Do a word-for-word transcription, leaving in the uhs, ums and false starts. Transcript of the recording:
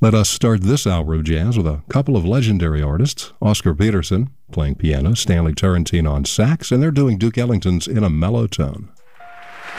Let us start this hour of jazz with a couple of legendary artists, Oscar Peterson playing piano, Stanley Turrentine on sax, and they're doing Duke Ellington's In a Mellow Tone.